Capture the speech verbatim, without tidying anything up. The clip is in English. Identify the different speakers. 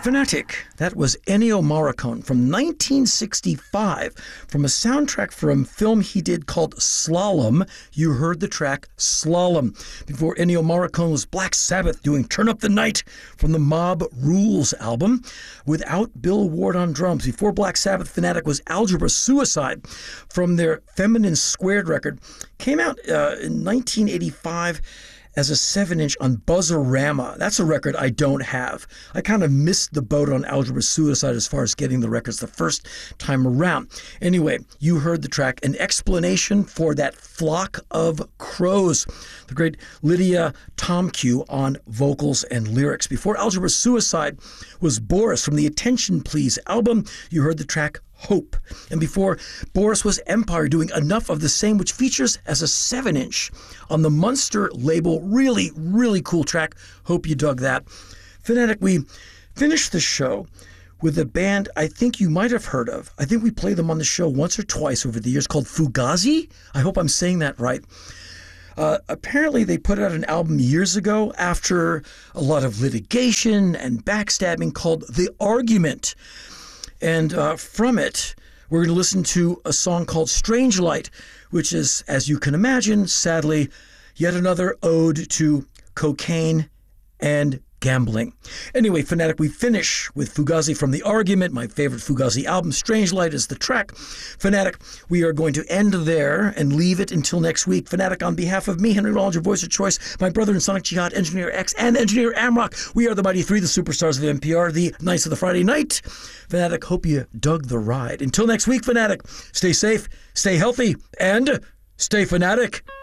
Speaker 1: Fanatic. That was Ennio Morricone from nineteen sixty-five from a soundtrack from a film he did called Slalom. You heard the track Slalom. Before Ennio Morricone was Black Sabbath doing Turn Up the Night from the Mob Rules album without Bill Ward on drums. Before Black Sabbath, Fanatic was Algebra Suicide from their Feminine Squared record. Came out uh, in nineteen eighty-five as a seven-inch on Buzzarama. That's a record I don't have. I kind of missed the boat on Algebra Suicide as far as getting the records the first time around. Anyway, you heard the track, An Explanation for That Flock of Crows. The great Lydia Tomkew on vocals and lyrics. Before Algebra Suicide was Boris from the Attention Please album. You heard the track Hope. And before Boris was Empire doing Enough of the Same, which features as a seven-inch on the Munster label. Really, really cool track. Hope you dug that. Fanatic, we finished the show with a band I think you might have heard of. I think we played them on the show once or twice over the years called Fugazi. I hope I'm saying that right. Uh, apparently, they put out an album years ago after a lot of litigation and backstabbing called The Argument. And uh, from it, we're going to listen to a song called Strange Light, which is, as you can imagine, sadly, yet another ode to cocaine and gambling. Anyway, Fanatic, we finish with Fugazi from The Argument, my favorite Fugazi album. Strange Light is the track. Fanatic, we are going to end there and leave it until next week. Fanatic, on behalf of me, Henry Rollins, your voice of choice, my brother in Sonic Jihad, Engineer X, and Engineer Amrock, we are the Mighty Three, the superstars of N P R, the Knights of the Friday Night. Fanatic, hope you dug the ride. Until next week, Fanatic, stay safe, stay healthy, and stay fanatic.